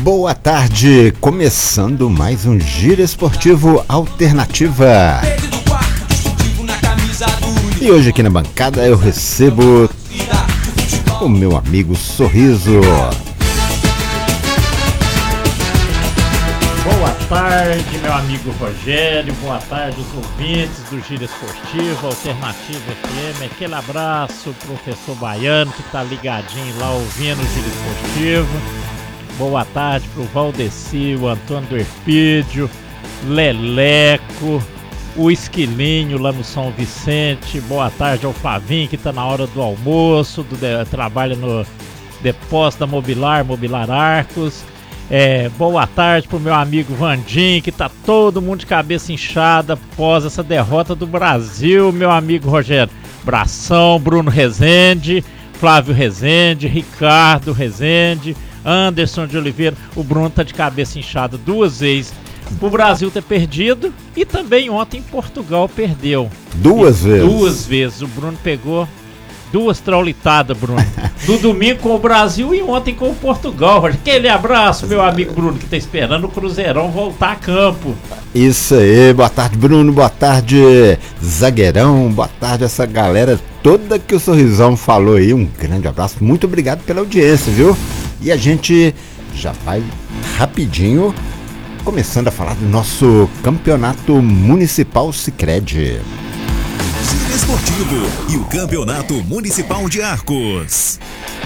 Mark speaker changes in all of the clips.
Speaker 1: Boa tarde, começando mais um Giro Esportivo Alternativa. E hoje aqui na bancada eu recebo o meu amigo Sorriso.
Speaker 2: Boa tarde, meu amigo Rogério, boa tarde os ouvintes do Giro Esportivo Alternativa FM. Aquele abraço, professor Baiano, que tá ligadinho lá ouvindo o Giro Esportivo. Boa tarde pro Valdeci, o Antônio do Erpídio, Leleco, o Esquilinho lá no São Vicente. Boa tarde ao Flavinho, que tá na hora do almoço, trabalha no depósito da Mobilar Arcos. Boa tarde pro meu amigo Vandim, que tá todo mundo de cabeça inchada após essa derrota do Brasil, meu amigo Rogério. Abração, Bruno Rezende, Flávio Rezende, Ricardo Rezende, Anderson de Oliveira. O Bruno tá de cabeça inchada duas vezes pro Brasil ter perdido e também ontem Portugal perdeu.
Speaker 1: Duas
Speaker 2: vezes. O Bruno pegou duas traulitadas, Bruno. No domingo com o Brasil e ontem com o Portugal. Aquele abraço, meu amigo Bruno, que tá esperando o Cruzeirão voltar a campo.
Speaker 1: Isso aí, boa tarde, Bruno, boa tarde, Zagueirão, boa tarde essa galera toda que o Sorrisão falou aí. Um grande abraço, muito obrigado pela audiência, viu? E a gente já vai rapidinho começando a falar do nosso Campeonato Municipal Sicredi
Speaker 3: Esportivo e o Campeonato Municipal de Arcos.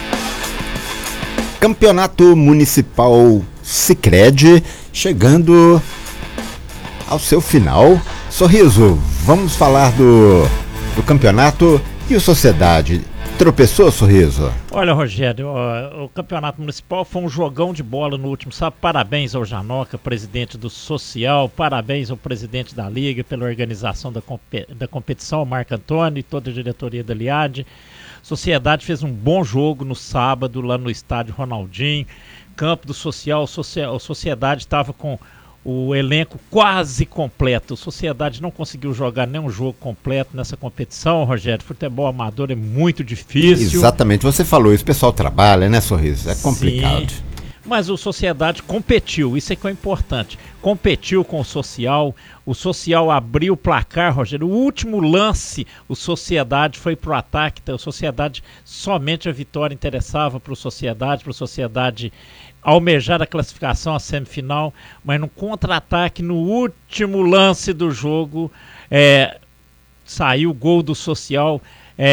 Speaker 1: Campeonato Municipal Sicredi chegando ao seu final. Sorriso, vamos falar do campeonato e o Sociedade. Tropeçou, Sorriso?
Speaker 2: Olha, Rogério, o Campeonato Municipal foi um jogão de bola no último sábado. Parabéns ao Janoca, presidente do Social, parabéns ao presidente da Liga pela organização da competição, Marco Antônio e toda a diretoria da Liade. Sociedade fez um bom jogo no sábado lá no estádio Ronaldinho, campo do Social. A Sociedade estava com o elenco quase completo. A Sociedade não conseguiu jogar nenhum jogo completo nessa competição, Rogério. Futebol amador é muito difícil.
Speaker 1: Exatamente, você falou isso, o pessoal trabalha, né, Sorriso? É complicado.
Speaker 2: Sim, mas o Sociedade competiu, isso é que é importante. Competiu com o Social abriu o placar, Rogério. O último lance, o Sociedade foi pro ataque. Então, a Sociedade, somente a vitória interessava para o Sociedade almejar a classificação à semifinal, mas no contra-ataque, no último lance do jogo, saiu o gol do Social.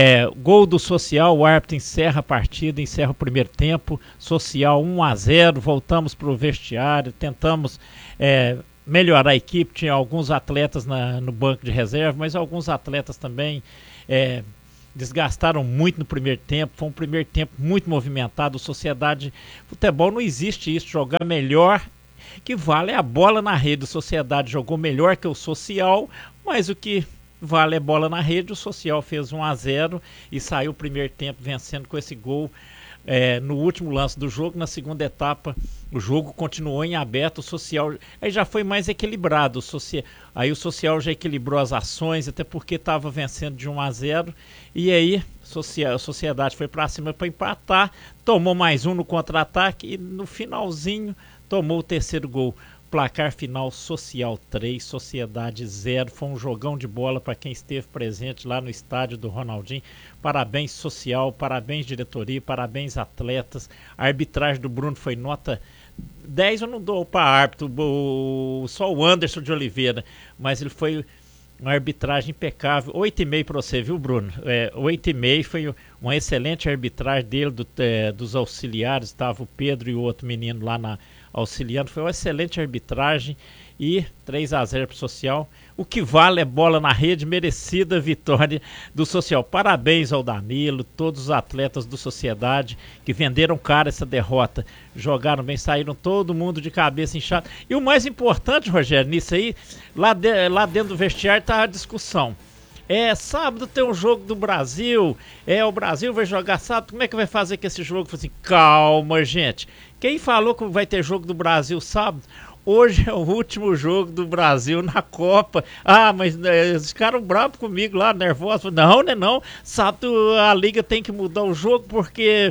Speaker 2: O árbitro encerra a partida, encerra o primeiro tempo. Social 1-0, voltamos para o vestiário, tentamos melhorar a equipe. Tinha alguns atletas no banco de reserva, mas alguns atletas também desgastaram muito no primeiro tempo. Foi um primeiro tempo muito movimentado. Sociedade, futebol não existe isso, jogar melhor que vale é a bola na rede. A Sociedade jogou melhor que o Social, mas o que vale é bola na rede. O Social fez 1-0 e saiu o primeiro tempo vencendo com esse gol no último lance do jogo. Na segunda etapa o jogo continuou em aberto. O Social aí já foi mais equilibrado. Aí o Social já equilibrou as ações, até porque estava vencendo de 1-0. E aí a Sociedade foi para cima para empatar, tomou mais um no contra-ataque e no finalzinho tomou o terceiro gol. Placar final: Social 3, Sociedade 0. Foi um jogão de bola para quem esteve presente lá no estádio do Ronaldinho. Parabéns, Social, parabéns, diretoria, parabéns, atletas. A arbitragem do Bruno foi nota 10. Eu não dou para árbitro, só o Anderson de Oliveira, mas ele foi uma arbitragem impecável. 8,5 para você, viu, Bruno? 8,5, foi uma excelente arbitragem dele, dos auxiliares. Estava o Pedro e o outro menino lá auxiliando. Foi uma excelente arbitragem. E 3-0 para o Social. O que vale é bola na rede, merecida vitória do Social. Parabéns ao Danilo, todos os atletas do Sociedade que venderam caro essa derrota. Jogaram bem, saíram todo mundo de cabeça inchada. E o mais importante, Rogério, nisso aí, lá dentro do vestiário está a discussão. Sábado tem um jogo do Brasil, o Brasil vai jogar sábado, como é que vai fazer com esse jogo? Eu falei assim, calma, gente. Quem falou que vai ter jogo do Brasil sábado? Hoje é o último jogo do Brasil na Copa. Mas eles ficaram bravos comigo lá, nervosos. Não, né? Não. Sábado a Liga tem que mudar o jogo porque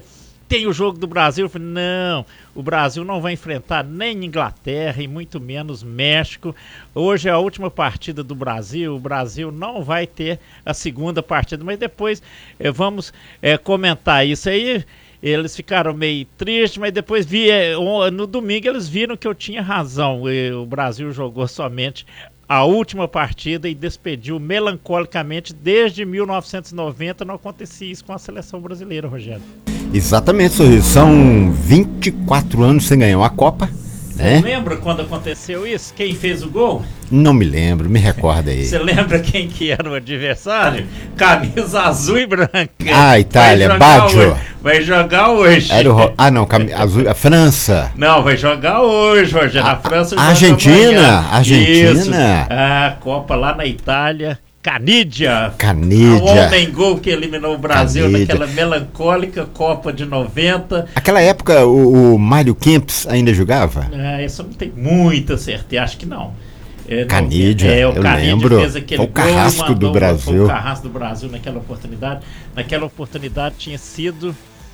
Speaker 2: tem o jogo do Brasil. Eu falei, não, o Brasil não vai enfrentar nem Inglaterra e muito menos México. Hoje é a última partida do Brasil, o Brasil não vai ter a segunda partida, mas depois vamos comentar isso aí. Eles ficaram meio tristes, mas depois no domingo eles viram que eu tinha razão. O Brasil jogou somente a última partida e despediu melancolicamente. Desde 1990 não acontecia isso com a seleção brasileira, Rogério.
Speaker 1: Exatamente, Sorriso. São 24 anos sem ganhar uma Copa.
Speaker 2: Você lembra quando aconteceu isso? Quem fez o gol?
Speaker 1: Não me lembro, me recorda aí.
Speaker 2: Você lembra quem que era o adversário? Camisa azul e branca.
Speaker 1: Ah, Itália, Baggio.
Speaker 2: Vai jogar hoje.
Speaker 1: Era azul, a França.
Speaker 2: Não, vai jogar hoje, Rogério. A França joga
Speaker 1: Argentina.
Speaker 2: Isso. A Copa lá na Itália. Canidia.
Speaker 1: O
Speaker 2: homem gol que eliminou o Brasil naquela melancólica Copa de 90.
Speaker 1: Aquela época o Mário Kempis ainda jogava?
Speaker 2: Isso eu não tenho muita certeza, acho que não.
Speaker 1: Canidia, eu lembro.
Speaker 2: Fez aquele
Speaker 1: o carrasco do Brasil.
Speaker 2: Foi o carrasco do Brasil naquela oportunidade. Naquela oportunidade tinha sido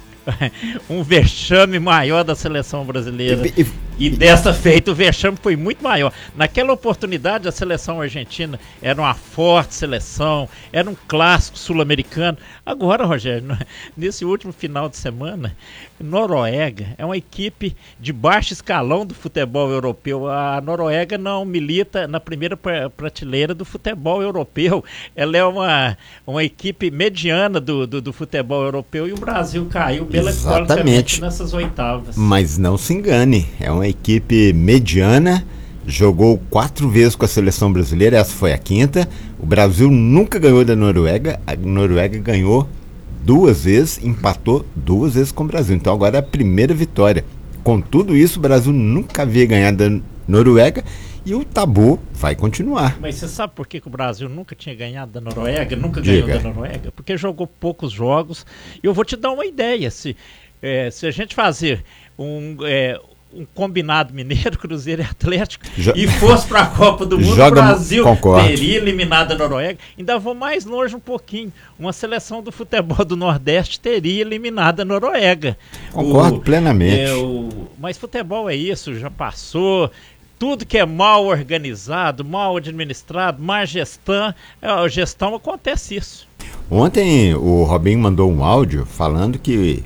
Speaker 2: um vexame maior da seleção brasileira. E dessa feita o vexame foi muito maior. Naquela oportunidade a seleção argentina era uma forte seleção, era um clássico sul-americano. Agora, Rogério, nesse último final de semana, Noruega é uma equipe de baixo escalão do futebol europeu. A Noruega não milita na primeira prateleira do futebol europeu. Ela é uma equipe mediana do futebol europeu e o Brasil caiu melancólicamente nessas oitavas.
Speaker 1: Mas não se engane, é uma equipe mediana, jogou 4 vezes com a seleção brasileira, essa foi a 5ª. O Brasil nunca ganhou da Noruega, a Noruega ganhou 2 vezes, empatou 2 vezes com o Brasil. Então agora é a primeira vitória. Com tudo isso, o Brasil nunca havia ganhado da Noruega e o tabu vai continuar.
Speaker 2: Mas você sabe por que o Brasil nunca tinha ganhado da Noruega? Ganhou da Noruega? Porque jogou poucos jogos. E eu vou te dar uma ideia. Se a gente fazer um combinado Mineiro, Cruzeiro e Atlético e fosse para a Copa do Mundo, o Brasil teria eliminado a Noruega. Ainda vou mais longe um pouquinho. Uma seleção do futebol do Nordeste teria eliminado a Noruega.
Speaker 1: Concordo plenamente.
Speaker 2: Mas futebol é isso, já passou. Tudo que é mal organizado, mal administrado, má gestão, acontece isso.
Speaker 1: Ontem o Robinho mandou um áudio falando que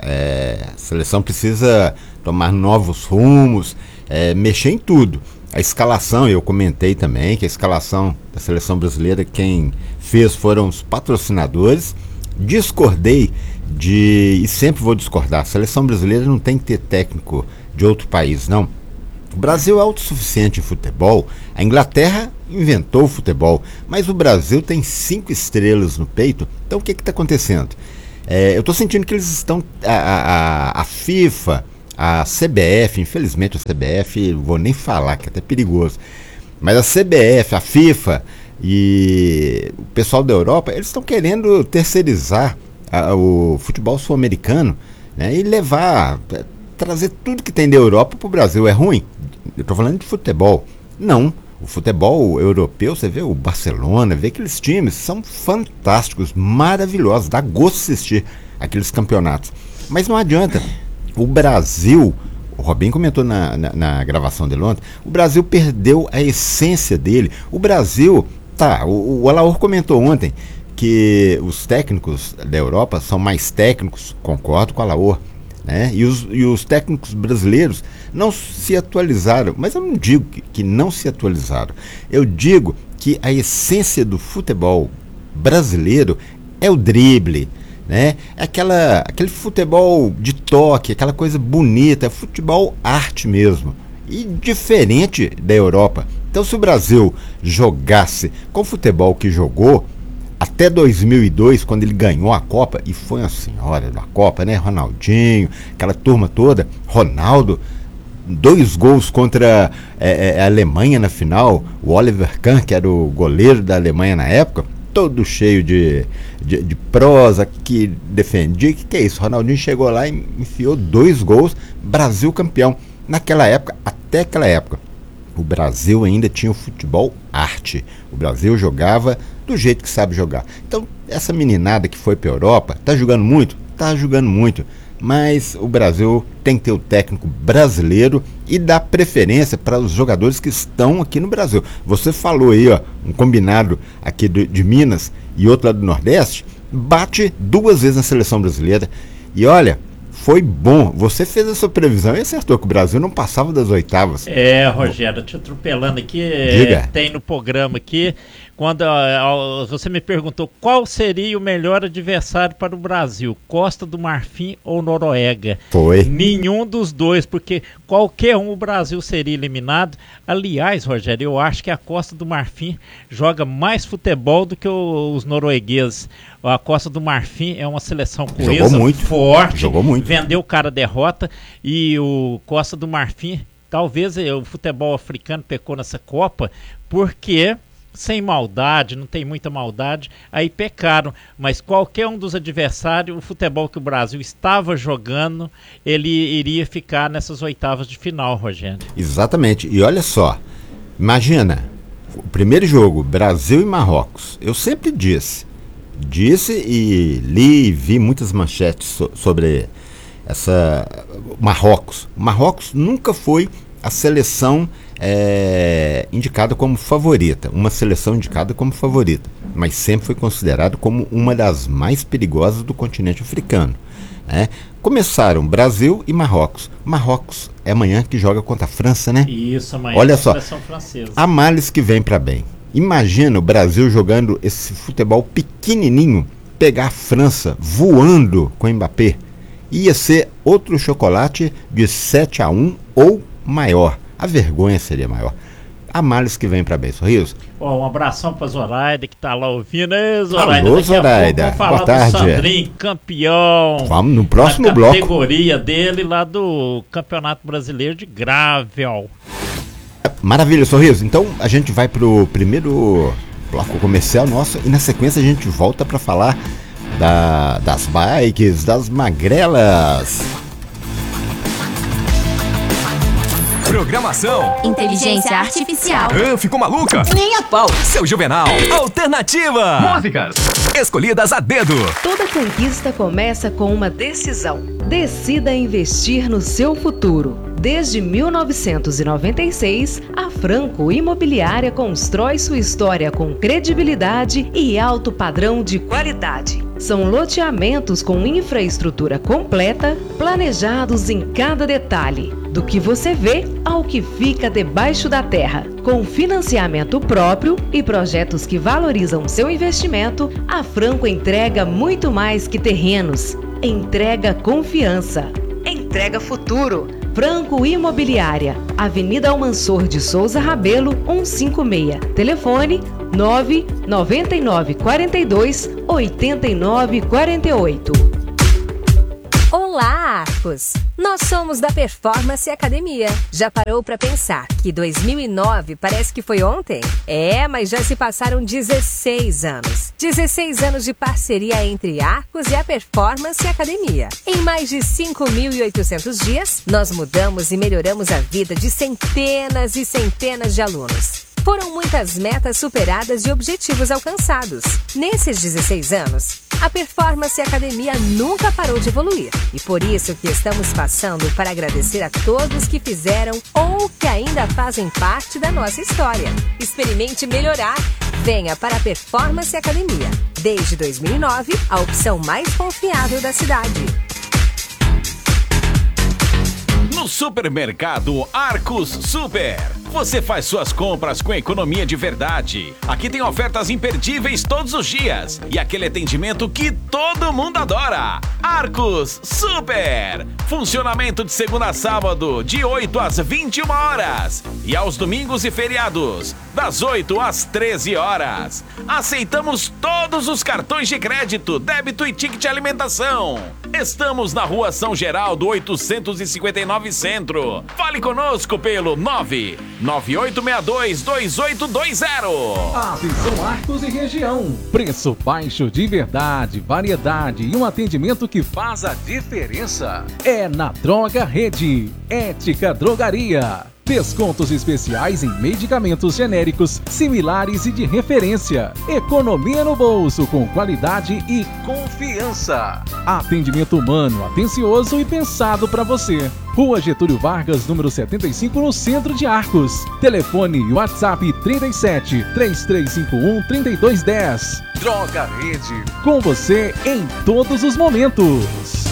Speaker 1: a seleção precisa tomar novos rumos, mexer em tudo. A escalação, eu comentei também que a escalação da seleção brasileira, quem fez foram os patrocinadores. Discordei e sempre vou discordar, a seleção brasileira não tem que ter técnico de outro país, não. O Brasil é autossuficiente em futebol. A Inglaterra inventou o futebol, mas o Brasil tem 5 estrelas no peito. Então o que está acontecendo? Eu estou sentindo que eles estão... A FIFA, a CBF, infelizmente a CBF, vou nem falar, que é até perigoso, mas a CBF, a FIFA e o pessoal da Europa, eles estão querendo terceirizar o futebol sul-americano, né, e trazer tudo que tem da Europa para o Brasil. É ruim? Eu estou falando de futebol. Não. O futebol europeu, você vê o Barcelona, vê aqueles times, são fantásticos, maravilhosos, dá gosto de assistir aqueles campeonatos. Mas não adianta. O Brasil, o Robinho comentou na gravação dele ontem, o Brasil perdeu a essência dele. O Brasil, o Alaor comentou ontem que os técnicos da Europa são mais técnicos, concordo com o Alaor, né? E os técnicos brasileiros não se atualizaram, mas eu não digo que não se atualizaram, eu digo que a essência do futebol brasileiro é o drible, né? Aquele futebol de toque, aquela coisa bonita, é futebol arte mesmo, e diferente da Europa. Então se o Brasil jogasse com o futebol que jogou até 2002, quando ele ganhou a Copa, e foi uma senhora da Copa, né? Ronaldinho, aquela turma toda, Ronaldo, 2 gols contra a Alemanha na final, o Oliver Kahn, que era o goleiro da Alemanha na época, todo cheio de prosa, que defendia, que é isso? Ronaldinho chegou lá e enfiou 2 gols, Brasil campeão. Naquela época, até aquela época, o Brasil ainda tinha o futebol arte. O Brasil jogava do jeito que sabe jogar. Então, essa meninada que foi para a Europa, tá jogando muito? Tá jogando muito. mas o Brasil tem que ter o técnico brasileiro e dar preferência para os jogadores que estão aqui no Brasil. Você falou aí, ó, um combinado aqui de Minas e outro lá do Nordeste, bate 2 vezes na seleção brasileira. E olha, foi bom. Você fez a sua previsão e acertou que o Brasil não passava das oitavas.
Speaker 2: Rogério, te atropelando aqui, tem no programa aqui, quando você me perguntou qual seria o melhor adversário para o Brasil, Costa do Marfim ou Noruega.
Speaker 1: Foi.
Speaker 2: Nenhum dos dois, porque qualquer um o Brasil seria eliminado. Aliás, Rogério, eu acho que a Costa do Marfim joga mais futebol do que os noruegueses. A Costa do Marfim é uma seleção coesa, forte,
Speaker 1: jogou muito.
Speaker 2: Vendeu o cara derrota, e o Costa do Marfim, talvez o futebol africano pecou nessa Copa, porque sem maldade, não tem muita maldade, aí pecaram, mas qualquer um dos adversários, o futebol que o Brasil estava jogando, ele iria ficar nessas oitavas de final, Rogério.
Speaker 1: Exatamente, e olha só, imagina, o primeiro jogo, Brasil e Marrocos, eu sempre disse e li e vi muitas manchetes sobre Marrocos. Marrocos nunca foi a seleção indicada como favorita, uma seleção indicada como favorita, mas sempre foi considerado como uma das mais perigosas do continente africano. Começaram Brasil e Marrocos. Marrocos é amanhã que joga contra a França, né?
Speaker 2: Isso, amanhã.
Speaker 1: Olha só,
Speaker 2: seleção francesa.
Speaker 1: Há males que vem para bem. Imagina o Brasil jogando esse futebol pequenininho, pegar a França voando com o Mbappé. Ia ser outro chocolate de 7-1 ou maior. A vergonha seria maior. Há males que vem para bem, Sorriso.
Speaker 2: Um abração para Zoraida que tá lá ouvindo. Zoraida,
Speaker 1: alô, Zoraida.
Speaker 2: Vamos falar
Speaker 1: boa tarde.
Speaker 2: do Sandrinho, campeão.
Speaker 1: Vamos no próximo bloco.
Speaker 2: Categoria dele lá do Campeonato Brasileiro de Gravel.
Speaker 1: Maravilha, Sorriso. Então a gente vai pro primeiro bloco comercial nosso e na sequência a gente volta para falar das bikes, das magrelas.
Speaker 4: Programação.
Speaker 5: Inteligência artificial.
Speaker 4: Ficou maluca?
Speaker 5: Nem a pau.
Speaker 4: Seu Juvenal. Alternativa. Músicas escolhidas a dedo.
Speaker 6: Toda conquista começa com uma decisão. Decida investir no seu futuro. Desde 1996, a Franco Imobiliária constrói sua história com credibilidade e alto padrão de qualidade. São loteamentos com infraestrutura completa, planejados em cada detalhe, do que você vê ao que fica debaixo da terra. Com financiamento próprio e projetos que valorizam seu investimento, a Franco entrega muito mais que terrenos. Entrega confiança. Entrega futuro. Franco Imobiliária, Avenida Almansor de Souza Rabelo, 156. Telefone 99942-8948.
Speaker 7: Olá, Arcos! Nós somos da Performance Academia. Já parou para pensar que 2009 parece que foi ontem? Mas já se passaram 16 anos. 16 anos de parceria entre Arcos e a Performance Academia. Em mais de 5.800 dias, nós mudamos e melhoramos a vida de centenas e centenas de alunos. Foram muitas metas superadas e objetivos alcançados. Nesses 16 anos, a Performance Academia nunca parou de evoluir. E por isso que estamos passando para agradecer a todos que fizeram ou que ainda fazem parte da nossa história. Experimente melhorar. Venha para a Performance Academia. Desde 2009, a opção mais confiável da cidade.
Speaker 3: No supermercado Arcos Super, você faz suas compras com economia de verdade. Aqui tem ofertas imperdíveis todos os dias e aquele atendimento que todo mundo adora. Arcos Super, funcionamento de segunda a sábado, de 8 às 21 horas e aos domingos e feriados, das 8 às 13 horas. Aceitamos todos os cartões de crédito, débito e ticket de alimentação. Estamos na Rua São Geraldo, 859 Centro. Fale conosco pelo 998622820.
Speaker 8: Atenção, Arcos e região. Preço baixo de verdade, variedade e um atendimento que faz a diferença. É na Droga Rede, Ética Drogaria. Descontos especiais em medicamentos genéricos, similares e de referência. Economia no bolso com qualidade e confiança. Atendimento humano, atencioso e pensado para você. Rua Getúlio Vargas, número 75, no centro de Arcos. Telefone e WhatsApp 37 3351 3210. Droga Rede, com você em todos os momentos.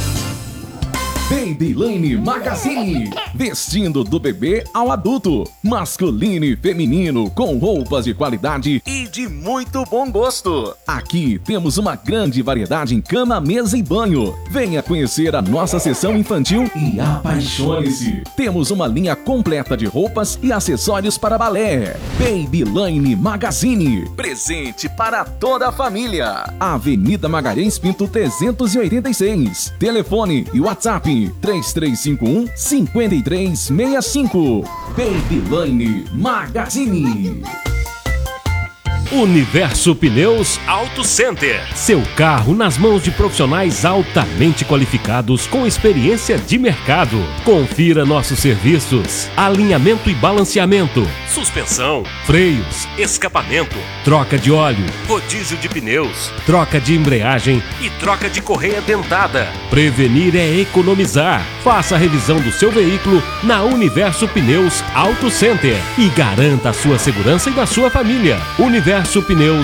Speaker 8: Baby Lane Magazine, vestindo do bebê ao adulto, masculino e feminino, com roupas de qualidade e de muito bom gosto. Aqui temos uma grande variedade em cama, mesa e banho. Venha conhecer a nossa seção infantil e apaixone-se. Temos uma linha completa de roupas e acessórios para balé. Baby Lane Magazine, presente para toda a família. Avenida Magalhães Pinto 386. Telefone e WhatsApp 3351-5365. Baby Lane Magazine.
Speaker 9: Universo Pneus Auto Center. Seu carro nas mãos de profissionais altamente qualificados com experiência de mercado. Confira nossos serviços: alinhamento e balanceamento, suspensão, freios, escapamento, troca de óleo, rodízio de pneus, troca de embreagem e troca de correia dentada. Prevenir é economizar. Faça a revisão do seu veículo na Universo Pneus Auto Center e garanta a sua segurança e da sua família. Universo Pneus